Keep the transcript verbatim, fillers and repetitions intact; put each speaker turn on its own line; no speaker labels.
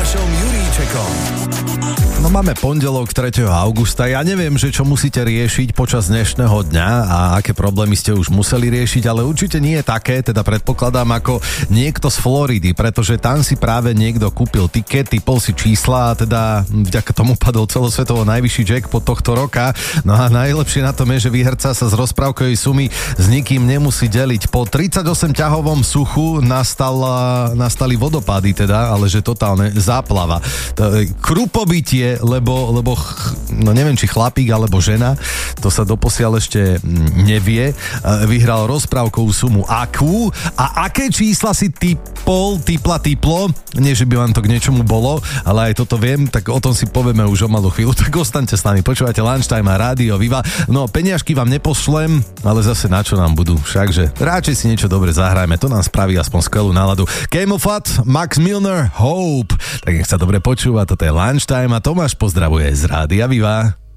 Tomášom Juríčekom.
No máme pondelok tretieho augusta. Ja neviem, že čo musíte riešiť počas dnešného dňa a aké problémy ste už museli riešiť, ale určite nie je také, teda predpokladám ako niekto z Floridy, pretože tam si práve niekto kúpil tiket, typol si čísla a teda vďaka tomu padol celosvetovo najvyšší jackpot tohto roka. No a najlepšie na tom je, že výherca sa z rozprávkovej sumy s nikým nemusí deliť. Po tridsaťosem ťahovom suchu nastal, nastali vodopády teda, ale že totálne záplava. Krupobytie, lebo, lebo no neviem, či chlapík alebo žena, to sa doposiaľ ešte nevie, vyhral rozprávkovú sumu akú a aké čísla si typol, typla, typlo, nie, že by vám to k niečomu bolo, ale aj toto viem, tak o tom si povieme už o malú chvíľu, tak ostaňte s nami, počúvate Lunchtime a Rádio Viva. No, peniažky vám nepošlem, ale zase na čo nám budú, všakže radšej si niečo dobre zahrajme, to nám spraví aspoň skvelú náladu. Camelphat, Max Milner, Hope, tak nech sa dobre počúva, toto je Lunchtime a Tomáš pozdravuje z Rádia Viva.